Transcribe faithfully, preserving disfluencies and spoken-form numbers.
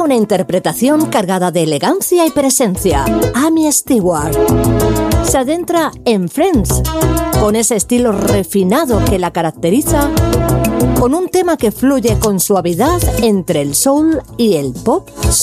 una interpretación cargada de elegancia y presencia. Amy Stewart se adentra en Friends, con ese estilo refinado que la caracteriza, con un tema que fluye con suavidad entre el soul y el pop